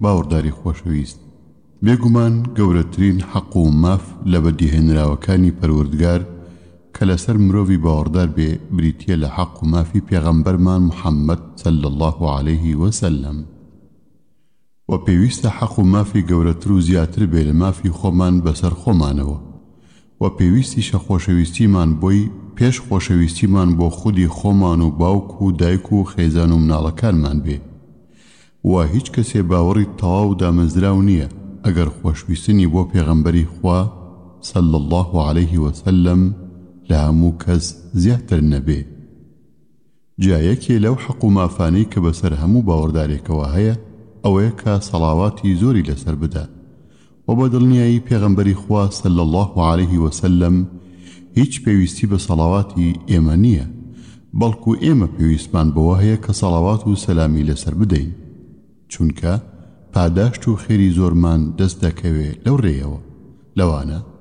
باوەڕداری خۆشەویست، بێگومان گەورەترین حەق و ماف لە بەدیهێنراوەکانی پەروەردگار کە لەسەر مرۆڤی باوەڕدار بێ بریتیە لە حەق و مافی پێغەمبەرمان محەممەد صلی الله عليه وسلم. و پێویستە حەق و مافی گەورەتر و زیاتر بێ لە مافی خۆمان بەسەر خۆمانەوە، و پێویستیشە خۆشەویستیمان بۆی پێش خۆشەویستیمان بۆ خودی خۆمان و باوک و دایک و خێزان و مناڵەکانمان بێ. و هیچ کەسێ باوەڕی تەواو دامەزراو نییە ئەگەر خۆشویستنی بۆ پێغەمبەری خوا صلی الله عليه وسلم لە هەموو کەس زیاتر نەبێ. جایەکێ لەو حەق و مافانەی کە بەسەر هەموو باوەڕدارێکەوە هەیە ئەوەیە کە سەڵاواتی زۆری لەسەر بدات، و بە دڵنیایی پێغەمبەری خوا صلی الله عليه وسلم هیچ پێویستی بە سەڵاواتی ئێمە نییە، بەڵکو ئێمە پێویستمان بەوە هەیە کە سەڵاوات و سەلامی لەسەر بدەین، چونکە پاداشت و خێری زۆرمان دەست دەکەوێت لەو ڕێیەوە. لەوانە